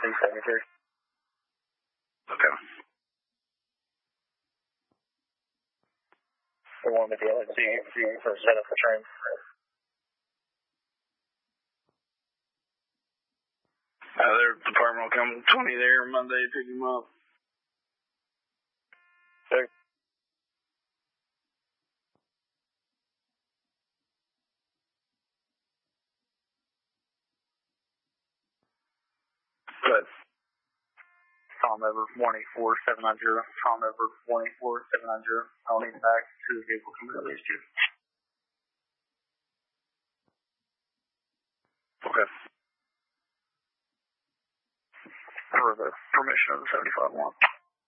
273. Okay. We want to be able to see for set up the train. Their department will come 20 there Monday, pick him up. Okay. Good. Tom over 184-790. Tom over 184-790. I'll need back to the vehicle coming at least 2. Okay. For the permission of the 75-1.